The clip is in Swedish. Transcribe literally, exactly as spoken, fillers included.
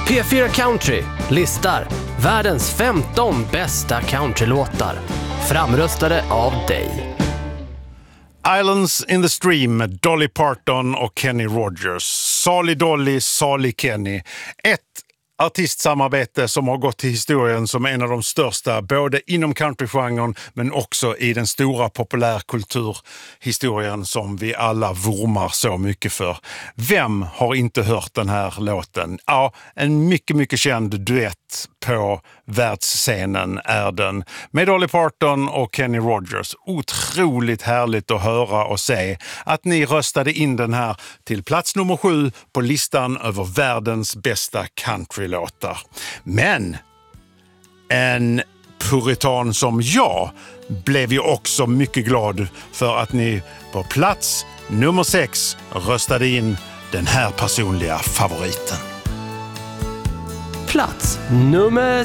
P fyra Country listar världens femton bästa countrylåtar, framröstade av dig. Islands in the Stream, Dolly Parton och Kenny Rogers. Salig Dolly, salig Kenny. Ett artistsamarbete som har gått till historien som en av de största, både inom countrygenren men också i den stora populärkulturhistorien som vi alla vurmar så mycket för. Vem har inte hört den här låten? Ja, en mycket, mycket känd duett på världsscenen är den. Med Dolly Parton och Kenny Rogers. Otroligt härligt att höra och se att ni röstade in den här till plats nummer sju på listan över världens bästa countrylåtar. Men en puritan som jag blev ju också mycket glad för att ni på plats nummer sex röstade in den här personliga favoriten. Plats nummer